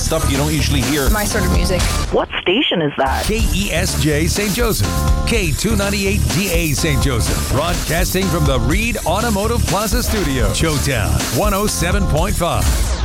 stuff you don't usually hear. My sort of music. What station is that? KESJ St. Joseph, K298DA St. Joseph, broadcasting from the Reed Automotive Plaza Studio, Showtown 107.5.